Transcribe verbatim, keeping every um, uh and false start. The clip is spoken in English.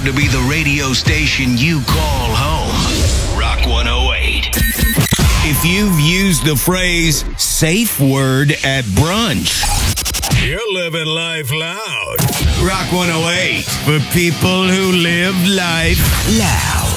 to be the radio station you call home. Rock one oh eight. If you've used the phrase safe word at brunch, you're living life loud. Rock one oh eight for people who live life loud.